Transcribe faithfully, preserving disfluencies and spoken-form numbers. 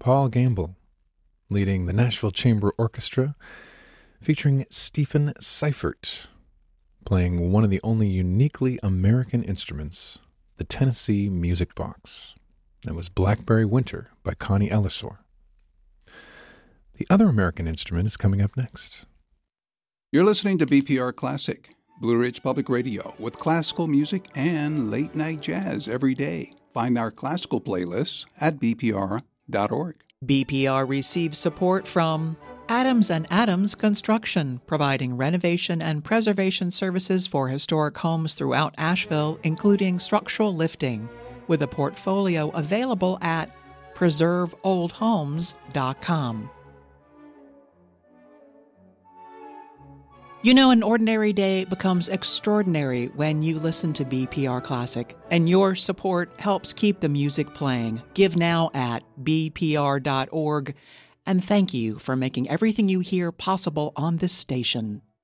Paul Gamble, leading the Nashville Chamber Orchestra, featuring Stephen Seifert, playing one of the only uniquely American instruments, the Tennessee Music Box. That was Blackberry Winter by Connie Ellisor. The other American instrument is coming up next. You're listening to B P R Classic, Blue Ridge Public Radio, with classical music and late-night jazz every day. Find our classical playlists at b p r dot org. B P R receives support from Adams and Adams Construction, providing renovation and preservation services for historic homes throughout Asheville, including structural lifting, with a portfolio available at preserve old homes dot com. You know, an ordinary day becomes extraordinary when you listen to B P R Classic, and your support helps keep the music playing. Give now at b p r dot org, and thank you for making everything you hear possible on this station.